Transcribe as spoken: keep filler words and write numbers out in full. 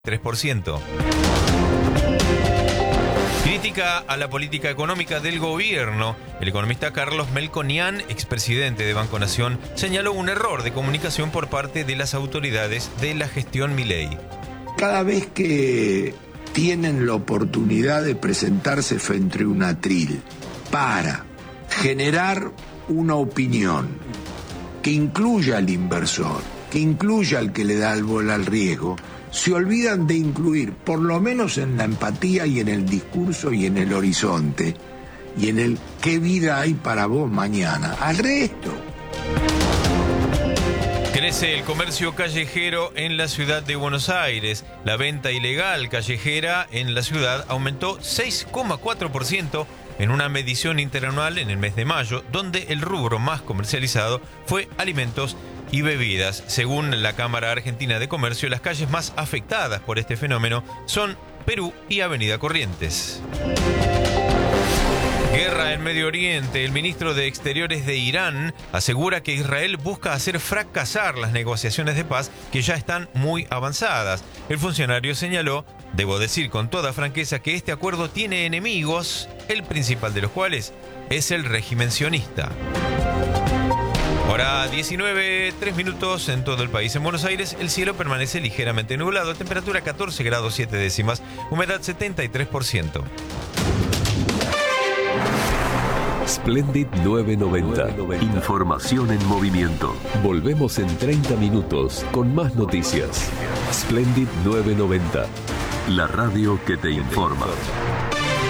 tres por ciento. Crítica a la política económica del gobierno. El economista Carlos Melconian, expresidente de Banco Nación, señaló un error de comunicación por parte de las autoridades de la gestión Milei. Cada vez que tienen la oportunidad de presentarse frente a un atril para generar una opinión que incluya al inversor, que incluya al que le da el bola al riesgo, se olvidan de incluir, por lo menos en la empatía y en el discurso y en el horizonte, y en el qué vida hay para vos mañana, al resto. Crece el comercio callejero en la ciudad de Buenos Aires. La venta ilegal callejera en la ciudad aumentó seis coma cuatro por ciento en una medición interanual en el mes de mayo, donde el rubro más comercializado fue alimentos y bebidas. Según la Cámara Argentina de Comercio, las calles más afectadas por este fenómeno son Perú y Avenida Corrientes. Guerra en Medio Oriente. El ministro de Exteriores de Irán asegura que Israel busca hacer fracasar las negociaciones de paz que ya están muy avanzadas. El funcionario señaló, debo decir con toda franqueza, que este acuerdo tiene enemigos, el principal de los cuales es el régimen sionista. Hora diecinueve, tres minutos en todo el país. En Buenos Aires el cielo permanece ligeramente nublado, temperatura catorce grados siete décimas, humedad setenta y tres por ciento. Splendid novecientos noventa. Información en movimiento. Volvemos en treinta minutos con más noticias. Splendid novecientos noventa. La radio que te informa.